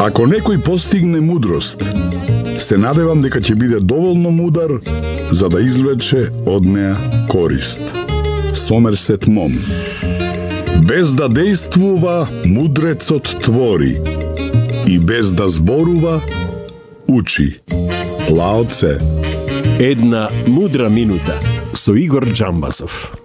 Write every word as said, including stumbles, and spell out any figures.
Ако некој постигне мудрост, се надевам дека ќе биде доволно мудар за да извлече од неа корист. Сомерсет Мом. Без да действува, мудрецот твори, и без да зборува, учи. Лао Це. Една мудра минута со Игор Джамбасов.